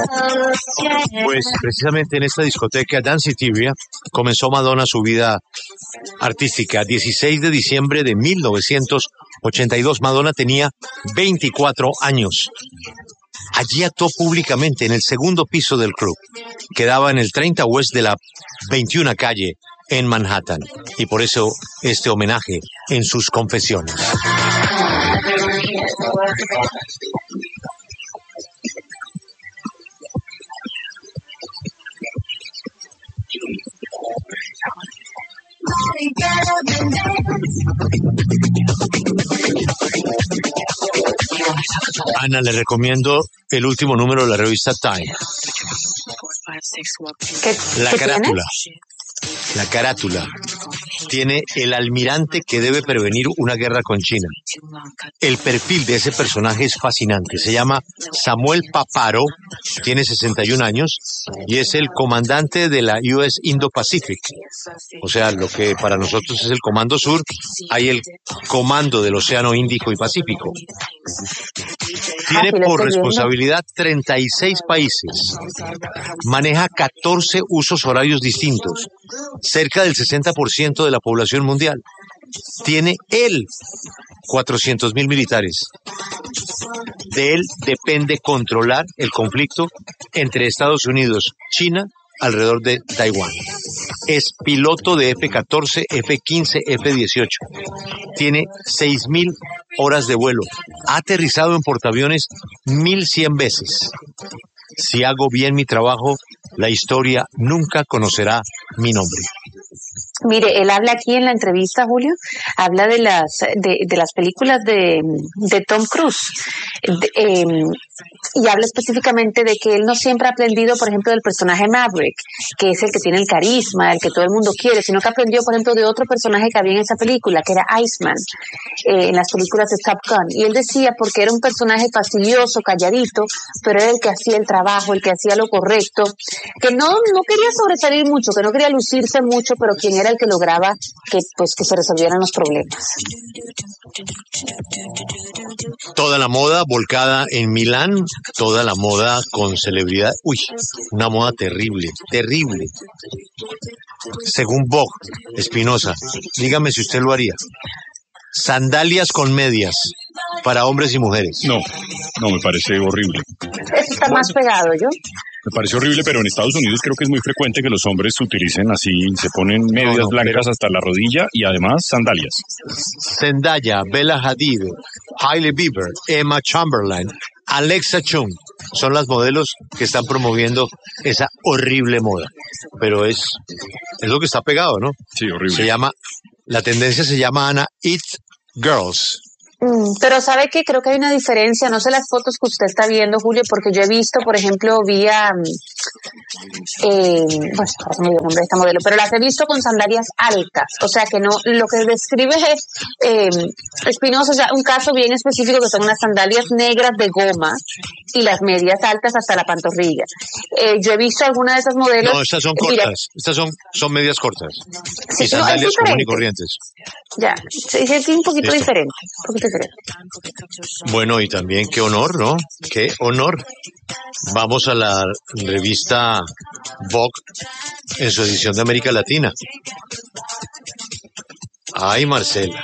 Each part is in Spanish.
Pues precisamente en esta discoteca Danceteria comenzó Madonna su vida artística. 16 de diciembre de 1982, Madonna tenía 24 años. Allí actuó públicamente en el segundo piso del club. Quedaba en el 30 West de la 21 calle en Manhattan. Y por eso este homenaje en sus confesiones. Ana, le recomiendo el último número de la revista Time. La carátula. La carátula tiene el almirante que debe prevenir una guerra con China. El perfil de ese personaje es fascinante. Se llama Samuel Paparo, tiene 61 años y es el comandante de la US Indo-Pacific. O sea, lo que para nosotros es el Comando Sur, hay el Comando del Océano Índico y Pacífico. Tiene por responsabilidad 36 países. Maneja 14 usos horarios distintos. Cerca del 60% de la población mundial. Tiene él 400.000 militares. De él depende controlar el conflicto entre Estados Unidos, China, alrededor de Taiwán. Es piloto de F-14, F-15, F-18. Tiene 6.000 horas de vuelo. Ha aterrizado en portaaviones 1.100 veces. Si hago bien mi trabajo, la historia nunca conocerá mi nombre. Mire, él habla aquí en la entrevista, Julio, habla de las películas de Tom Cruise y habla específicamente de que él no siempre ha aprendido, por ejemplo, del personaje Maverick, que es el que tiene el carisma, el que todo el mundo quiere, sino que aprendió, por ejemplo, de otro personaje que había en esa película, que era Iceman, en las películas de Top Gun. Y él decía, porque era un personaje fastidioso, calladito, pero era el que hacía el trabajo, el que hacía lo correcto, que no quería sobresalir mucho, que no quería lucirse mucho, pero quien era el que lograba que se resolvieran los problemas. Toda la moda volcada en Milán, toda la moda con celebridad. Uy, una moda terrible, terrible. Según Vogue, Espinosa, dígame si usted lo haría. Sandalias con medias para hombres y mujeres. No, me parece horrible. Eso está más pegado, ¿yo? Me parece horrible, pero en Estados Unidos creo que es muy frecuente que los hombres utilicen así, se ponen medias blancas hasta la rodilla y además sandalias. Zendaya, Bella Hadid, Hailey Bieber, Emma Chamberlain, Alexa Chung son las modelos que están promoviendo esa horrible moda. Pero es lo que está pegado, ¿no? Sí, horrible. La tendencia se llama, Ana, It Girls. Pero ¿sabe qué? Creo que hay una diferencia, no sé las fotos que usted está viendo, Julio, porque yo he visto, por ejemplo, no me dio nombre de esta modelo, pero las he visto con sandalias altas, o sea que no, lo que describe es Espinosa, o sea, un caso bien específico que son unas sandalias negras de goma y las medias altas hasta la pantorrilla. Yo he visto algunas de esas modelos. No, estas son cortas, mira, estas son medias cortas. Sí, y sandalias comunes y corrientes. Ya, sí, es un poquito diferente. Bueno, y también qué honor, ¿no? Qué honor. Vamos a la revista Vogue en su edición de América Latina. Ay, Marcela.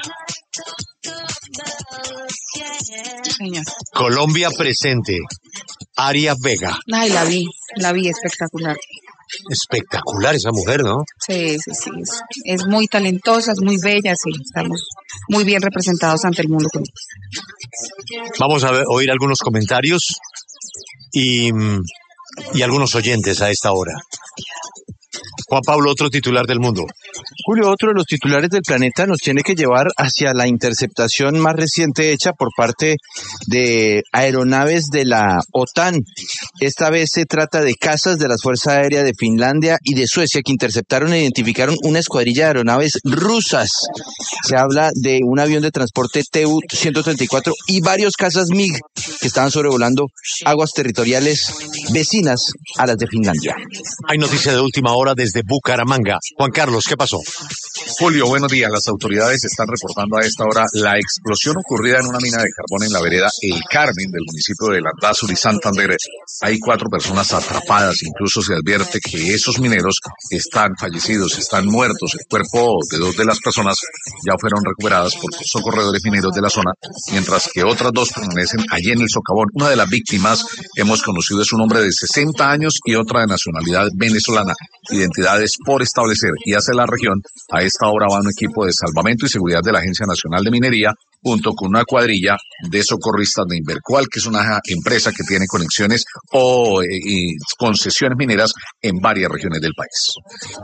Señor. Colombia presente. Aria Vega. Ay, la vi espectacular. Espectacular esa mujer, ¿no? Sí. Es muy talentosa, es muy bella, sí. Estamos muy bien representados ante el mundo. Vamos a oír algunos comentarios y algunos oyentes a esta hora. Juan Pablo, otro titular del mundo. Julio, otro de los titulares del planeta nos tiene que llevar hacia la interceptación más reciente hecha por parte de aeronaves de la OTAN. Esta vez se trata de cazas de la Fuerza Aérea de Finlandia y de Suecia que interceptaron e identificaron una escuadrilla de aeronaves rusas. Se habla de un avión de transporte Tu-134 y varios cazas MiG que estaban sobrevolando aguas territoriales vecinas a las de Finlandia. Hay noticia de última hora desde Bucaramanga. Juan Carlos, ¿qué pasó? Julio, buenos días. Las autoridades están reportando a esta hora la explosión ocurrida en una mina de carbón en la vereda El Carmen del municipio de Landazuri, Santander. Hay 4 personas atrapadas. Incluso se advierte que esos mineros están fallecidos, están muertos. El cuerpo de 2 de las personas ya fueron recuperadas por socorredores mineros de la zona, mientras que otras 2 permanecen allí en el socavón. Una de las víctimas hemos conocido es un hombre de 60 años y otra de nacionalidad venezolana. Identidades por establecer, y hacia la región a esta hora va un equipo de salvamento y seguridad de la Agencia Nacional de Minería junto con una cuadrilla de socorristas de Invercual, que es una empresa que tiene conexiones y concesiones mineras en varias regiones del país.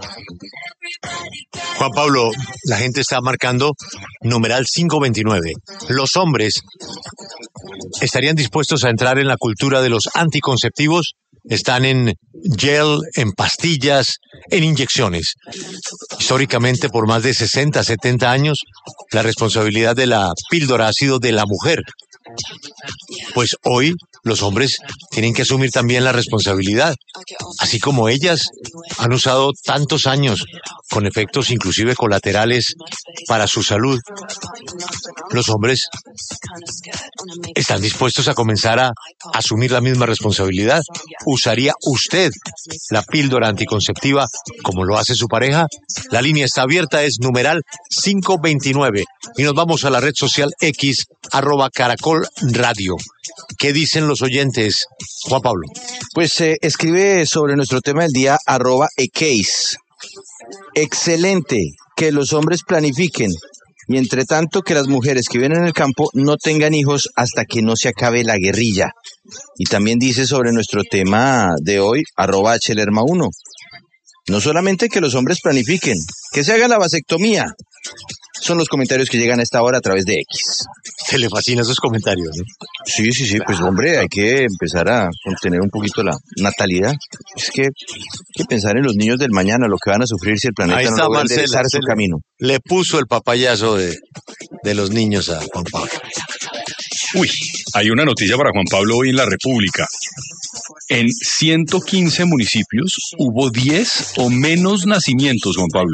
Juan Pablo, la gente está marcando numeral 529. Los hombres estarían dispuestos a entrar en la cultura de los anticonceptivos. Están en gel, en pastillas, en inyecciones. Históricamente, por más de 60, 70 años, la responsabilidad de la píldora ha sido de la mujer. Pues hoy los hombres tienen que asumir también la responsabilidad, así como ellas han usado tantos años con efectos inclusive colaterales para su salud. Los hombres están dispuestos a comenzar a asumir la misma responsabilidad. ¿Usaría usted la píldora anticonceptiva como lo hace su pareja? La línea está abierta, es numeral 529. Y nos vamos a la red social X, @Caracol Radio. ¿Qué dicen los oyentes, Juan Pablo? Pues escribe sobre nuestro tema del día @Ecase. Excelente que los hombres planifiquen y entre tanto que las mujeres que viven en el campo no tengan hijos hasta que no se acabe la guerrilla. Y también dice sobre nuestro tema de hoy @HLerma1. No solamente que los hombres planifiquen, que se haga la vasectomía. Son los comentarios que llegan a esta hora a través de X. Se le fascinan esos comentarios, ¿no? Sí, pues hombre, hay que empezar a contener un poquito la natalidad. Es que hay que pensar en los niños del mañana, lo que van a sufrir si el planeta no logra enderezar su camino. Le puso el papayazo de los niños a Juan Pablo. Uy, hay una noticia para Juan Pablo hoy en La República. En 115 municipios hubo 10 o menos nacimientos, Juan Pablo.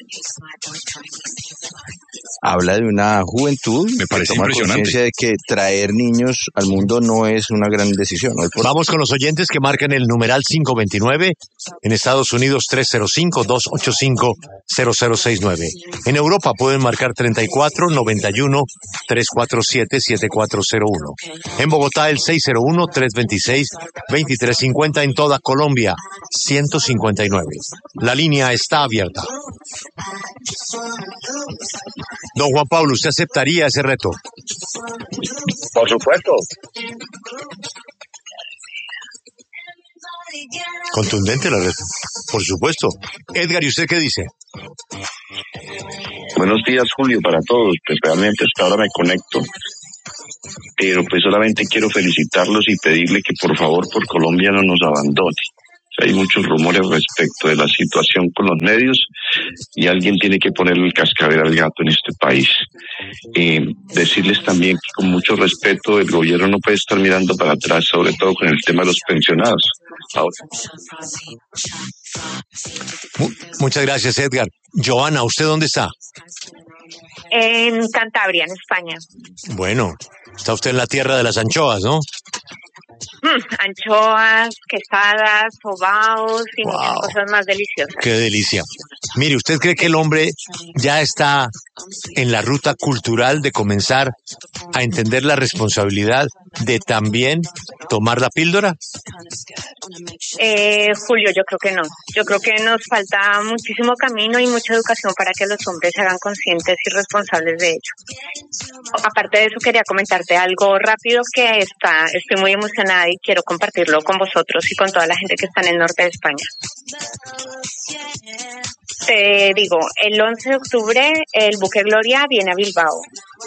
Habla de una juventud Me parece que toma impresionante. conciencia de que traer niños al mundo no es una gran decisión. Vamos con los oyentes que marcan el numeral 529. En Estados Unidos 305-285-0069. En Europa pueden marcar 34-91-347-7401. En Bogotá el 601-326-2350. En toda Colombia 159. La línea está abierta. Don Juan Pablo, ¿usted aceptaría ese reto? Por supuesto. Contundente la reto. Por supuesto. Edgar, ¿y usted qué dice? Buenos días, Julio, para todos. Pues realmente hasta ahora me conecto. Pero pues solamente quiero felicitarlos y pedirle que por favor por Colombia no nos abandone. Hay muchos rumores respecto de la situación con los medios y alguien tiene que ponerle el cascabel al gato en este país. Decirles también que con mucho respeto el gobierno no puede estar mirando para atrás, sobre todo con el tema de los pensionados. Ahora. Muchas gracias, Edgar. Joana, ¿usted dónde está? En Cantabria, en España. Bueno, está usted en la tierra de las anchoas, ¿no? Anchoas, quesadas, sobaos y muchas cosas más deliciosas. Qué delicia. Mire, ¿usted cree que el hombre ya está en la ruta cultural de comenzar a entender la responsabilidad de también tomar la píldora? Julio, yo creo que no. Yo creo que nos falta muchísimo camino y mucha educación para que los hombres se hagan conscientes y responsables de ello. Aparte de eso, quería comentarte algo rápido que estoy muy emocionada y quiero compartirlo con vosotros y con toda la gente que está en el norte de España. Te digo, el 11 de octubre el buque Gloria viene a Bilbao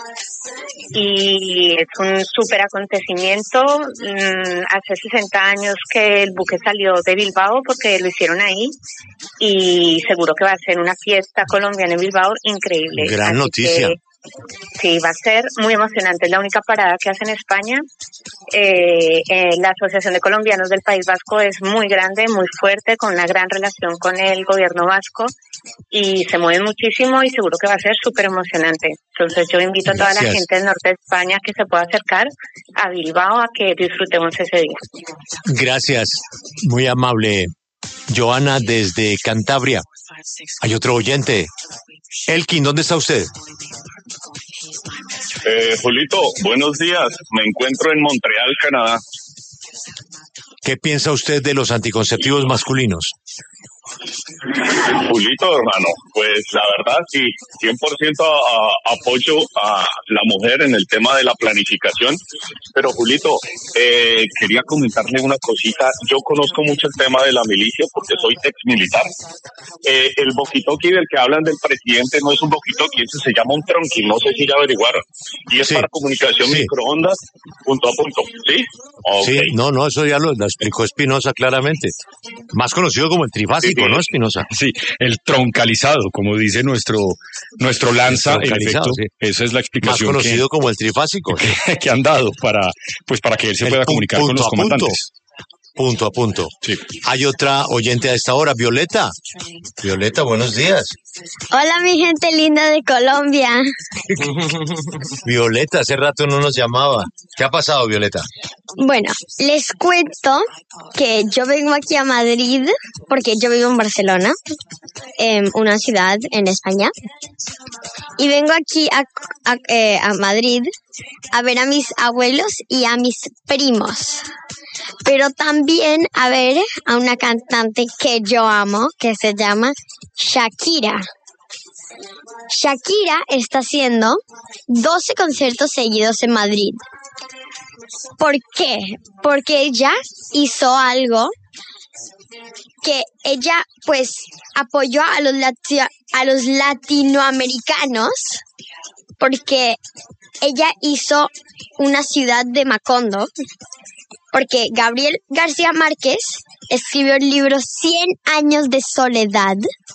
y es un súper acontecimiento. Hace 60 años que el buque salió de Bilbao porque lo hicieron ahí y seguro que va a ser una fiesta colombiana en Bilbao increíble. Gran noticia. Sí, va a ser muy emocionante. Es la única parada que hace en España. La Asociación de Colombianos del País Vasco es muy grande, muy fuerte, con una gran relación con el gobierno vasco y se mueven muchísimo y seguro que va a ser súper emocionante. Entonces yo invito a toda la gente del norte de España que se pueda acercar a Bilbao a que disfrutemos ese día. Gracias, muy amable. Joana desde Cantabria. Hay otro oyente. Elkin, ¿dónde está usted? Julito, buenos días. Me encuentro en Montreal, Canadá. ¿Qué piensa usted de los anticonceptivos masculinos? Julito, hermano, pues la verdad sí, 100% apoyo a la mujer en el tema de la planificación, pero Julito, quería comentarle una cosita. Yo conozco mucho el tema de la milicia porque soy ex militar. El walkie-talkie del que hablan del presidente no es un walkie-talkie, ese se llama un tronqui, no sé si ya averiguaron, y es para comunicación microondas punto a punto, ¿sí? Okay. Sí, no, eso ya lo explicó Espinosa claramente, más conocido como el trifásico, ¿no, Espinosa? Sí, el troncalizado, como dice nuestro Lanza, en efecto, sí. Esa es la explicación. Más conocido como el trifásico. Que han dado para que él se pueda comunicar con los comandantes. Punto a punto. Sí. Hay otra oyente a esta hora, Violeta. Violeta, buenos días. Hola, mi gente linda de Colombia. Violeta, hace rato no nos llamaba. ¿Qué ha pasado, Violeta? Bueno, les cuento que yo vengo aquí a Madrid porque yo vivo en Barcelona, una ciudad en España, y vengo aquí a Madrid a ver a mis abuelos y a mis primos, pero también a ver a una cantante que yo amo, que se llama Shakira. Shakira está haciendo 12 conciertos seguidos en Madrid. ¿Por qué? Porque ella hizo algo que ella pues apoyó a los latinoamericanos, porque ella hizo una ciudad de Macondo, porque Gabriel García Márquez escribió el libro 100 años de soledad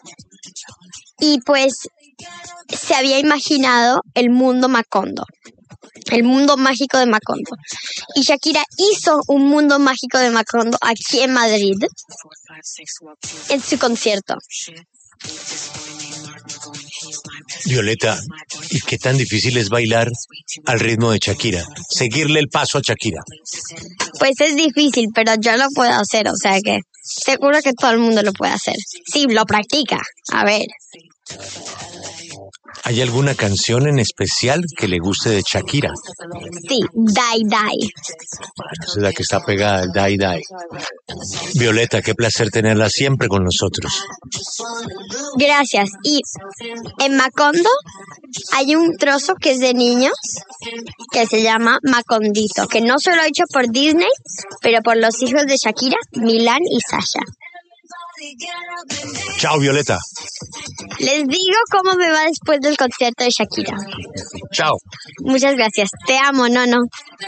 y pues se había imaginado el mundo Macondo, el mundo mágico de Macondo. Y Shakira hizo un mundo mágico de Macondo aquí en Madrid en su concierto. Violeta, ¿y qué tan difícil es bailar al ritmo de Shakira? Seguirle el paso a Shakira. Pues es difícil, pero yo lo puedo hacer, o sea que seguro que todo el mundo lo puede hacer. Sí, lo practica. A ver. ¿Hay alguna canción en especial que le guste de Shakira? Sí, Die Die. Esa es la que está pegada, Die Die. Violeta, qué placer tenerla siempre con nosotros. Gracias. Y en Macondo hay un trozo que es de niños que se llama Macondito, que no solo hecho por Disney, pero por los hijos de Shakira, Milán y Sasha. Chao, Violeta. Les digo cómo me va después del concierto de Shakira. Chao. Muchas gracias. Te amo, Nono.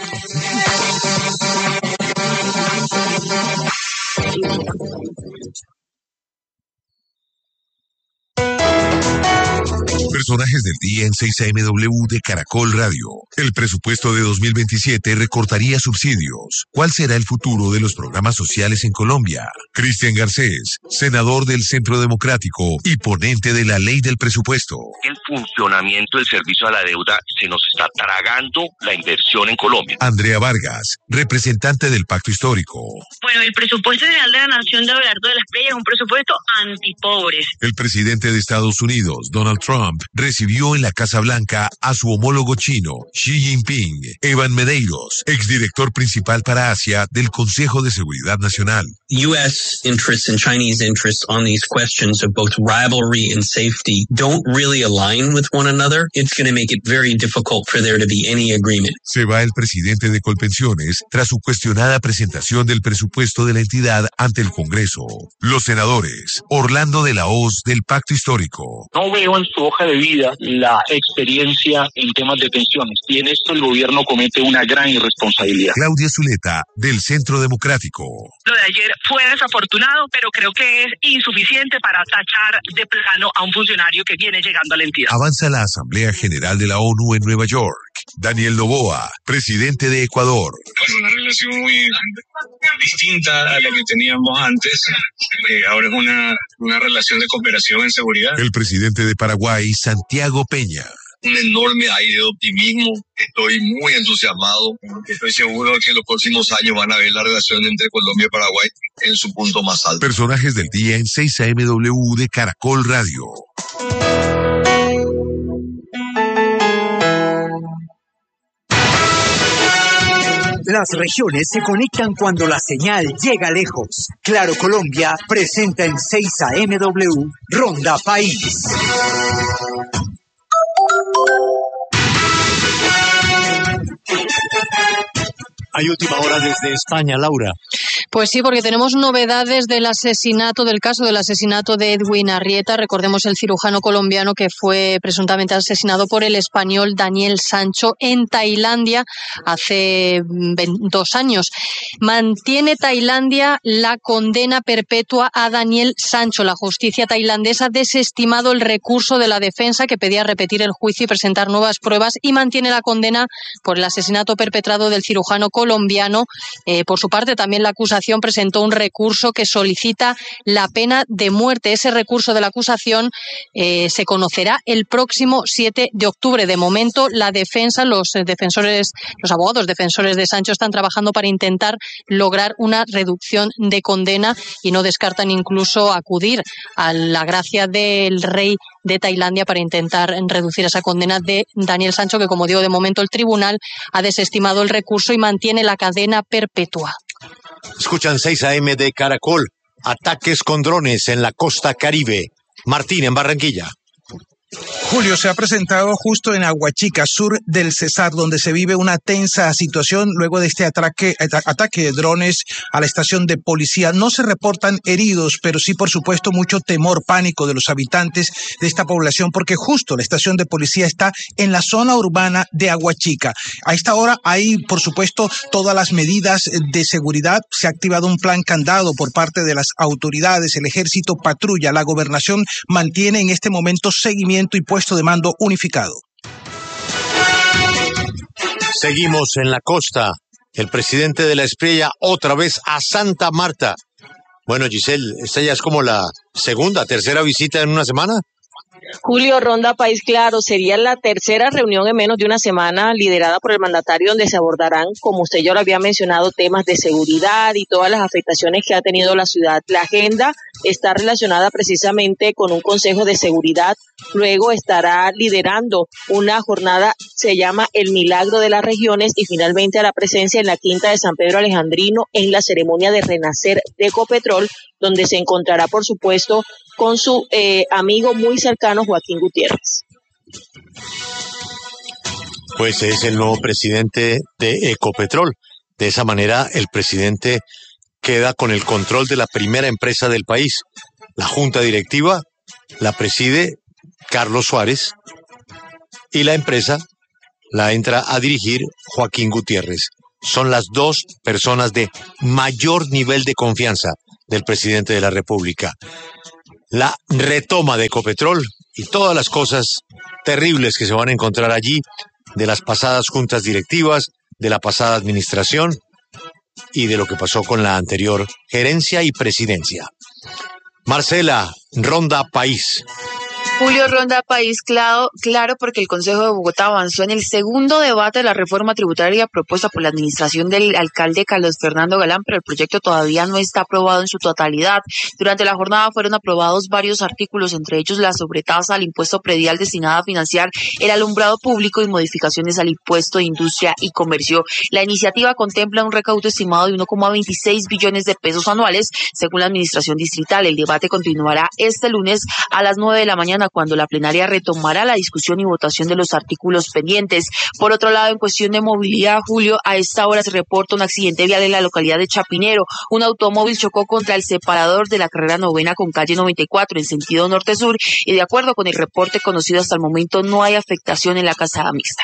Personajes del día en 6AMW de Caracol Radio. El presupuesto de 2027 recortaría subsidios. ¿Cuál será el futuro de los programas sociales en Colombia? Cristian Garcés, senador del Centro Democrático y ponente de la ley del presupuesto. El funcionamiento del servicio a la deuda se nos está tragando la inversión en Colombia. Andrea Vargas, representante del Pacto Histórico. Bueno, el presupuesto general de la Nación de Abelardo de las Playas es un presupuesto antipobres. El presidente de Estados Unidos, Donald Trump, recibió en la Casa Blanca a su homólogo chino, Xi Jinping. Evan Medeiros, exdirector principal para Asia del Consejo de Seguridad Nacional. U.S. interests and Chinese interests on these questions of both rivalry and safety don't really align with one another. It's going to make it very difficult for there to be any agreement. Se va el presidente de Colpensiones tras su cuestionada presentación del presupuesto de la entidad ante el Congreso. Los senadores, Orlando de la Hoz del Pacto Histórico. No veo en su hoja de vida vida la experiencia en temas de pensiones. Y en esto el gobierno comete una gran irresponsabilidad. Claudia Zuleta, del Centro Democrático. Lo de ayer fue desafortunado, pero creo que es insuficiente para tachar de plano a un funcionario que viene llegando a la entidad. Avanza la Asamblea General de la ONU en Nueva York. Daniel Noboa, presidente de Ecuador. Es una relación muy distinta a la que teníamos antes. Ahora es una relación de cooperación en seguridad. El presidente de Paraguay, Santiago Peña. Un enorme aire de optimismo. Estoy muy entusiasmado. Estoy seguro que en los próximos años van a ver la relación entre Colombia y Paraguay en su punto más alto. Personajes del día en 6 AMW de Caracol Radio. Las regiones se conectan cuando la señal llega lejos. Claro Colombia presenta en 6 AMW Ronda País. Hay última hora desde España, Laura. Pues sí, porque tenemos novedades del caso del asesinato de Edwin Arrieta. Recordemos el cirujano colombiano que fue presuntamente asesinado por el español Daniel Sancho en Tailandia hace 2 años. Mantiene Tailandia la condena perpetua a Daniel Sancho. La justicia tailandesa ha desestimado el recurso de la defensa que pedía repetir el juicio y presentar nuevas pruebas y mantiene la condena por el asesinato perpetrado del cirujano colombiano. Por su parte, también la acusación presentó un recurso que solicita la pena de muerte. Ese recurso de la acusación se conocerá el próximo 7 de octubre. De momento, la defensa, los abogados defensores de Sancho están trabajando para intentar lograr una reducción de condena y no descartan incluso acudir a la gracia del rey de Tailandia para intentar reducir esa condena de Daniel Sancho, que, como digo, de momento el tribunal ha desestimado el recurso y mantiene la cadena perpetua. Escuchan 6 AM de Caracol. Ataques con drones en la costa Caribe. Martín, en Barranquilla. Julio, se ha presentado justo en Aguachica, sur del Cesar, donde se vive una tensa situación luego de este ataque de drones a la estación de policía. No se reportan heridos, pero sí, por supuesto, mucho temor, pánico de los habitantes de esta población, porque justo la estación de policía está en la zona urbana de Aguachica. A esta hora hay, por supuesto, todas las medidas de seguridad. Se ha activado un plan candado por parte de las autoridades, el ejército patrulla, la gobernación mantiene en este momento seguimiento y puesto de mando unificado. Seguimos en la costa. El presidente de la Espriella otra vez a Santa Marta. Bueno, Giselle, esta ya es como la tercera visita en una semana. Julio, Ronda País Claro, sería la tercera reunión en menos de una semana liderada por el mandatario, donde se abordarán, como usted ya lo había mencionado, temas de seguridad y todas las afectaciones que ha tenido la ciudad. La agenda está relacionada precisamente con un consejo de seguridad. Luego estará liderando una jornada, se llama El Milagro de las Regiones, y finalmente a la presencia en la Quinta de San Pedro Alejandrino en la ceremonia de renacer de Ecopetrol, donde se encontrará, por supuesto, con su amigo muy cercano, Joaquín Gutiérrez. Pues es el nuevo presidente de Ecopetrol. De esa manera, el presidente queda con el control de la primera empresa del país. La junta directiva la preside Carlos Suárez y la empresa la entra a dirigir Joaquín Gutiérrez. Son las dos personas de mayor nivel de confianza del presidente de la República. La retoma de Ecopetrol y todas las cosas terribles que se van a encontrar allí, de las pasadas juntas directivas, de la pasada administración y de lo que pasó con la anterior gerencia y presidencia. Marcela, Ronda País. Julio, Ronda País Claro, porque el Consejo de Bogotá avanzó en el segundo debate de la reforma tributaria propuesta por la administración del alcalde Carlos Fernando Galán, pero el proyecto todavía no está aprobado en su totalidad. Durante la jornada fueron aprobados varios artículos, entre ellos la sobretasa al impuesto predial destinada a financiar el alumbrado público y modificaciones al impuesto de industria y comercio. La iniciativa contempla un recaudo estimado de 1,26 billones de pesos anuales, según la administración distrital. El debate continuará este lunes a las 9 de la mañana para cuando la plenaria retomará la discusión y votación de los artículos pendientes. Por otro lado, en cuestión de movilidad, Julio, a esta hora se reporta un accidente vial en la localidad de Chapinero. Un automóvil chocó contra el separador de la carrera 9ª con calle 94 en sentido norte-sur y de acuerdo con el reporte conocido hasta el momento no hay afectación en la calzada mixta.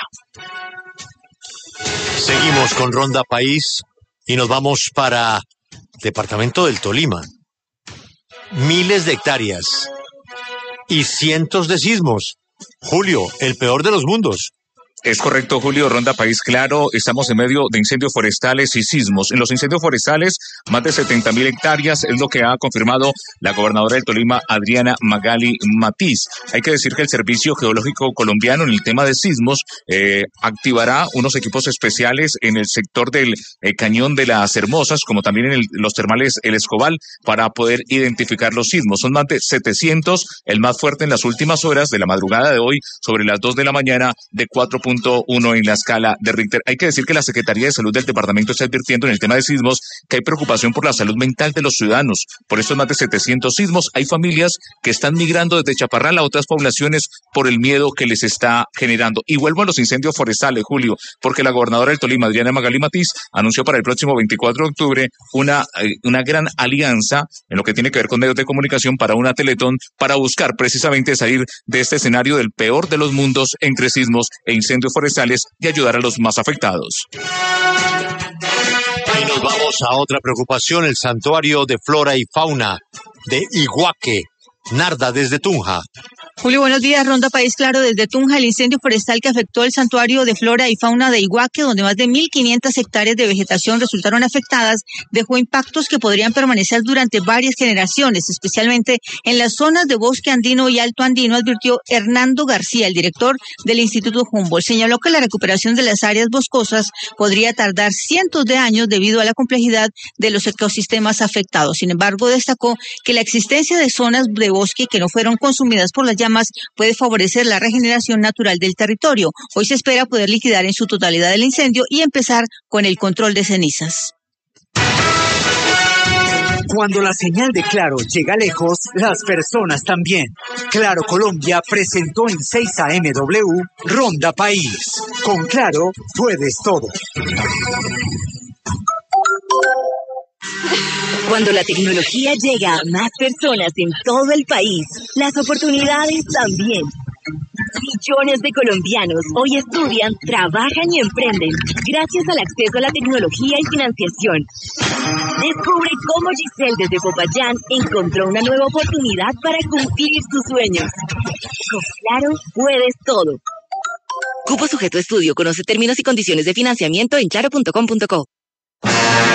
Seguimos con Ronda País y nos vamos para departamento del Tolima. Miles de hectáreas y cientos de sismos. Julio, el peor de los mundos. Es correcto, Julio. Ronda País Claro, estamos en medio de incendios forestales y sismos. En los incendios forestales, más de 70.000 hectáreas es lo que ha confirmado la gobernadora del Tolima, Adriana Magali Matiz. Hay que decir que el Servicio Geológico Colombiano en el tema de sismos activará unos equipos especiales en el sector del Cañón de las Hermosas, como también en los termales El Escobal, para poder identificar los sismos. Son más de 700, el más fuerte en las últimas horas de la madrugada de hoy, sobre las 2 de la mañana, de 4.1 en la escala de Richter. Hay que decir que la Secretaría de Salud del departamento está advirtiendo en el tema de sismos que hay preocupación por la salud mental de los ciudadanos. Por estos más de 700 sismos, hay familias que están migrando desde Chaparral a otras poblaciones por el miedo que les está generando. Y vuelvo a los incendios forestales, Julio, porque la gobernadora del Tolima, Adriana Magali Matiz, anunció para el próximo 24 de octubre una gran alianza en lo que tiene que ver con medios de comunicación para una teletón para buscar precisamente salir de este escenario del peor de los mundos entre sismos e incendios forestales y ayudar a los más afectados. Y nos vamos a otra preocupación, el santuario de flora y fauna de Iguaque. Narda, desde Tunja. Julio, buenos días. Ronda País Claro desde Tunja. El incendio forestal que afectó el santuario de flora y fauna de Iguaque, donde más de 1.500 hectáreas de vegetación resultaron afectadas, dejó impactos que podrían permanecer durante varias generaciones, especialmente en las zonas de bosque andino y alto andino, advirtió Hernando García, el director del Instituto Humboldt. Señaló que la recuperación de las áreas boscosas podría tardar cientos de años debido a la complejidad de los ecosistemas afectados. Sin embargo, destacó que la existencia de zonas de bosque que no fueron consumidas por las llamas puede favorecer la regeneración natural del territorio. Hoy se espera poder liquidar en su totalidad el incendio y empezar con el control de cenizas. Cuando la señal de Claro llega lejos, las personas también. Claro Colombia presentó en 6 AMW Ronda País. Con Claro puedes todo. Cuando la tecnología llega a más personas en todo el país, las oportunidades también. Millones de colombianos hoy estudian, trabajan y emprenden gracias al acceso a la tecnología y financiación. Descubre cómo Giselle desde Popayán encontró una nueva oportunidad para cumplir sus sueños. Con Claro puedes todo. Cupo sujeto a estudio. Conoce términos y condiciones de financiamiento en claro.com.co.